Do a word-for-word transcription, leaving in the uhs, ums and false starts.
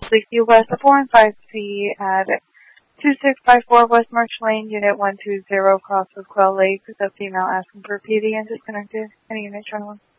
Lakeview West, the four and five C at two six five four West Marsh Lane, Unit one two zero, cross with Quail Lake. The female asking for P D and disconnected. Any unit trying to one.